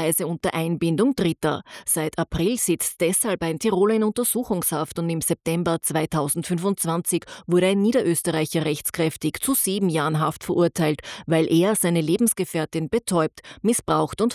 Beweise unter Einbindung Dritter. Seit April sitzt deshalb ein Tiroler in Untersuchungshaft und im September 2025 wurde ein Niederösterreicher rechtskräftig zu 7 Jahren Haft verurteilt, weil er seine Lebensgefährtin betäubt, missbraucht und